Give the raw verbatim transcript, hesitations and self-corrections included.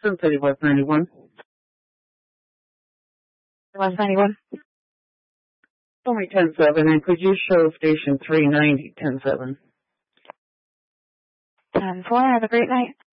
Sun City West ninety-one. West ninety-one. Show me ten seven, and could you show station three ninety ten seven? ten four. Have a great night.